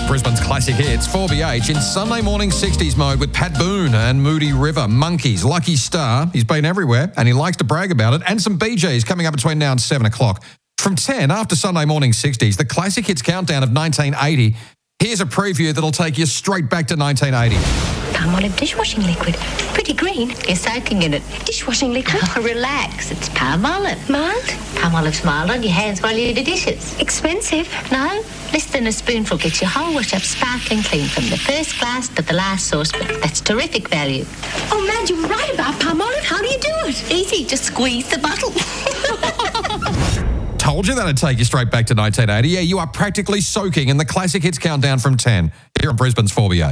Brisbane's classic hits, 4BH in Sunday morning 60s mode with Pat Boone and Moody River, Monkeys, Lucky Star. He's been everywhere and he likes to brag about it. And some BJs coming up between now and 7 o'clock. From 10 after Sunday morning 60s, the classic hits countdown of 1980. Here's a preview that'll take you straight back to 1980. Palmolive dishwashing liquid. Pretty green. You're soaking in it. Dishwashing liquid. Oh, relax. It's Palmolive. Mild. Palmolive's mild on your hands while you do dishes. Expensive. No, less than a spoonful gets your whole wash up sparkling clean from the first glass to the last saucepan. That's terrific value. Oh, man, you were right about Palmolive. How do you do it? Easy, just squeeze the bottle. Told you that'd take you straight back to 1980. Yeah, you are practically soaking in the classic hits countdown from 10 here on Brisbane's 4BH.